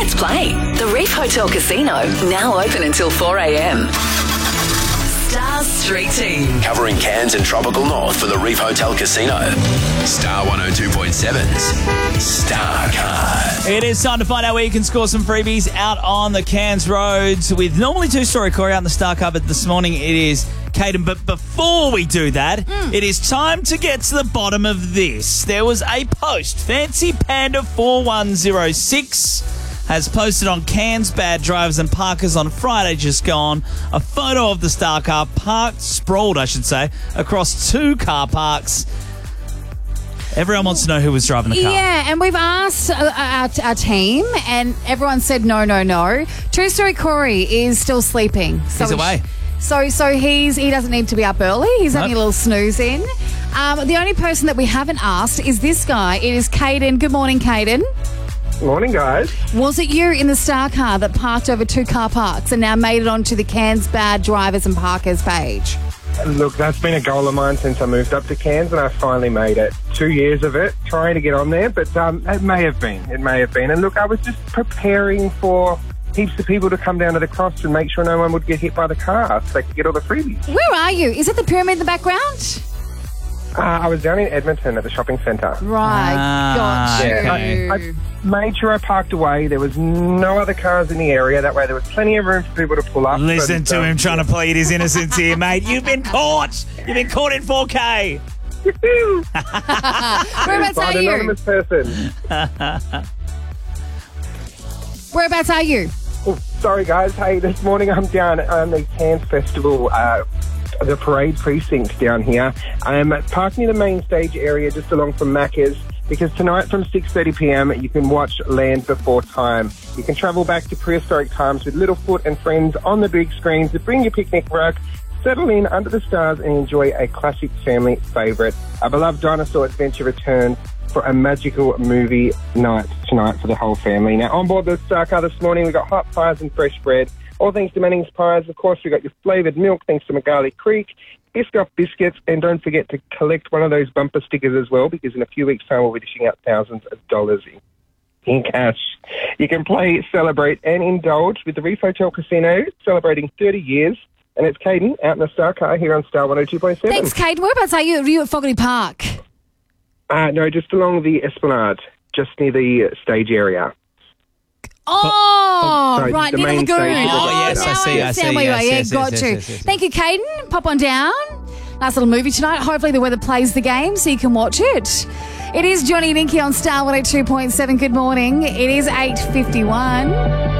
Let's play. The Reef Hotel Casino, now open until 4 a.m. Star Street Team. Covering Cairns and Tropical North for the Reef Hotel Casino. Star 102.7's Star Card. It is time to find out where you can score some freebies out on the Cairns roads with normally two-story Corey out in the Star Card, but this morning it is Caden. But before we do that, it is time to get to the bottom of this. There was a post. Fancy Panda 4106 has posted on Cairns Bad Drivers and Parkers on Friday just gone a photo of the Star Car sprawled, across two car parks. Everyone wants to know who was driving the car. Yeah, and we've asked our team, and everyone said no. Two-story Corey is still sleeping. So He's away. So he doesn't need to be up early. He's having a little snooze in. The only person that we haven't asked is this guy. It is Caden. Good morning, Caden. Morning, guys. Was it you in the Star Car that parked over two car parks and now made it onto the Cairns Bad Drivers and Parkers page? Look, that's been a goal of mine since I moved up to Cairns, and I finally made it. 2 years of it, trying to get on there, but it may have been. And look, I was just preparing for heaps of people to come down to the cross and make sure no one would get hit by the car so they could get all the freebies. Where are you? Is it the pyramid in the background? I was down in Edmonton at the shopping centre. Right, got you. okay. I made sure I parked away. There was no other cars in the area. That way there was plenty of room for people to pull up. Listen to him trying to plead his innocence here, mate. You've been caught. You've been caught in 4K. Whereabouts are you? Anonymous person. Whereabouts are you? Oh, sorry, guys. Hey, this morning I'm down at the Cairns Festival, the parade precinct down here. I'm parking in the main stage area just along from Macca's, because tonight from 6:30 p.m. you can watch Land Before Time. You can travel back to prehistoric times with Littlefoot and friends on the big screens to bring your picnic rug, settle in under the stars and enjoy a classic family favourite. A beloved dinosaur adventure returns for a magical movie night tonight for the whole family. Now, on board the Star Car this morning, we've got hot pies and fresh bread. All thanks to Manning's Pies. Of course, we've got your flavoured milk thanks to Magali Creek, Biscoff Biscuits, and don't forget to collect one of those bumper stickers as well, because in a few weeks' time we'll be dishing out thousands of dollars in cash. You can play, celebrate and indulge with the Reef Hotel Casino, celebrating 30 years. And it's Caden out in the Star Car here on Star 102.7. Thanks, Caden. Whereabouts are you? Are you at Fogarty Park? No, just along the Esplanade, just near the stage area. Oh, Sorry, right, the near the main lagoon. stage. Oh, yes, now I see, understand where you are. yes, Got you. yes. Thank you, Caden. Pop on down. Nice little movie tonight. Hopefully the weather plays the game so you can watch it. It is Johnny and Inky on Star 102.7. Good morning. It is 8:51.